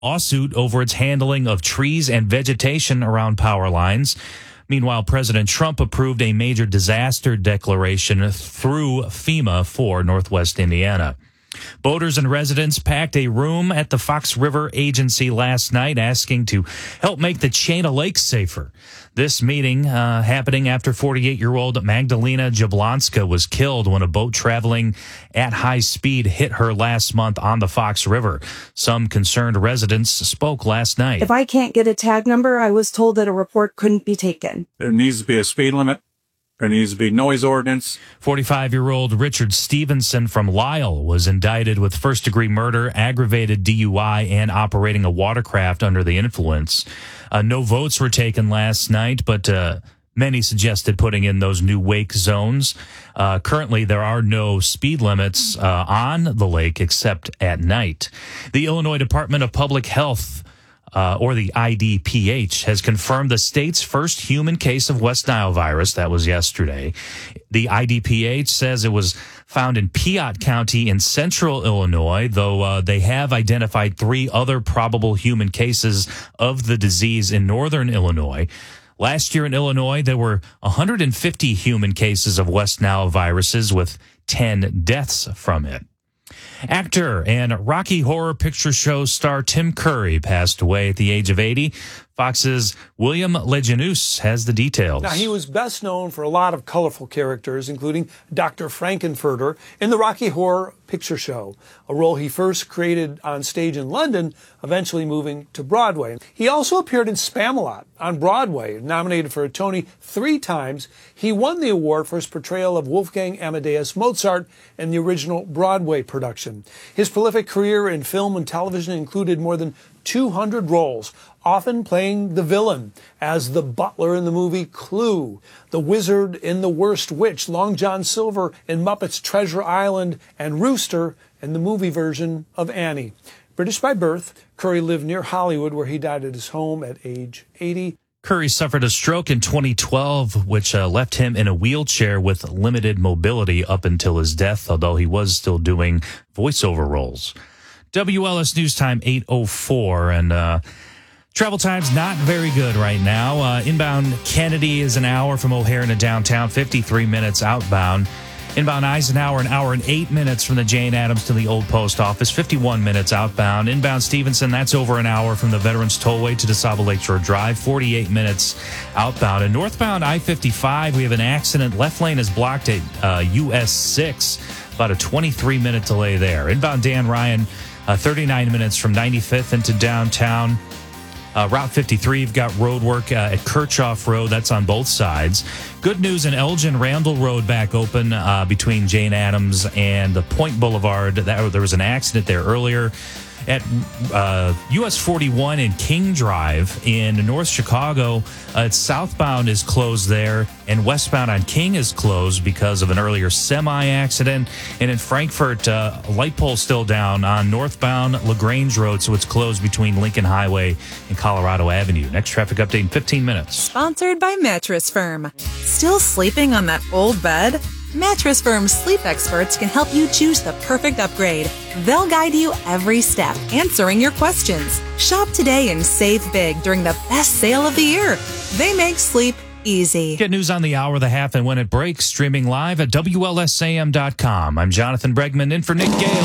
lawsuit over its handling of trees and vegetation around power lines. Meanwhile, President Trump approved a major disaster declaration through FEMA for Northwest Indiana. Boaters and residents packed a room at the Fox River Agency last night asking to help make the chain of lakes safer. This meeting happening after 48-year-old Magdalena Jablonska was killed when a boat traveling at high speed hit her last month on the Fox River. Some concerned residents spoke last night. If I can't get a tag number, I was told that a report couldn't be taken. There needs to be a speed limit. There needs to be noise ordinance. 45-year-old Richard Stevenson from Lyle was indicted with first-degree murder, aggravated DUI, and operating a watercraft under the influence. No votes were taken last night, but many suggested putting in those new wake zones. Currently, there are no speed limits on the lake except at night. The Illinois Department of Public Health or the IDPH, has confirmed the state's first human case of West Nile virus. That was yesterday. The IDPH says it was found in Piatt County in central Illinois, though they have identified 3 other probable human cases of the disease in northern Illinois. Last year in Illinois, there were 150 human cases of West Nile viruses with 10 deaths from it. Actor and Rocky Horror Picture Show star Tim Curry passed away at the age of 80. Fox's William Lejanus has the details. Now, he was best known for a lot of colorful characters, including Dr. Frankenfurter in the Rocky Horror Picture Show, a role he first created on stage in London, eventually moving to Broadway. He also appeared in Spamalot on Broadway, nominated for a Tony 3 times. He won the award for his portrayal of Wolfgang Amadeus Mozart in the original Broadway production. His prolific career in film and television included more than 200 roles, often playing the villain, as the butler in the movie Clue, the wizard in The Worst Witch, Long John Silver in Muppets Treasure Island, and Rooster in the movie version of Annie. British by birth, Curry lived near Hollywood, where he died at his home at age 80. Curry suffered a stroke in 2012, which left him in a wheelchair with limited mobility up until his death, although he was still doing voiceover roles. WLS News Time 8:04, and travel time's not very good right now. Inbound Kennedy is an hour from O'Hare to downtown, 53 minutes outbound. Inbound Eisenhower, an hour and 8 minutes from the Jane Addams to the Old Post Office, 51 minutes outbound. Inbound Stevenson, that's over an hour from the Veterans Tollway to DeSable Lakeshore Drive, 48 minutes outbound. And northbound I-55, we have an accident. Left lane is blocked at US 6, about a 23-minute delay there. Inbound Dan Ryan, 39 minutes from 95th into downtown. Route 53, you've got road work at Kirchhoff Road. That's on both sides. Good news in Elgin, Randall Road back open between Jane Addams and the Point Boulevard. There was an accident there earlier. At US 41 and King Drive in North Chicago, southbound is closed there, and westbound on King is closed because of an earlier semi-accident. And in Frankfort, light pole still down on northbound LaGrange Road, so it's closed between Lincoln Highway and Colorado Avenue. Next traffic update in 15 minutes. Sponsored by Mattress Firm. Still sleeping on that old bed? Mattress Firm's sleep experts can help you choose the perfect upgrade. They'll guide you every step, answering your questions. Shop today and save big during the best sale of the year. They make sleep easy. Get news on the hour, the half, and when it breaks, streaming live at WLSAM.com. I'm Jonathan Bregman, in for Nick Gale.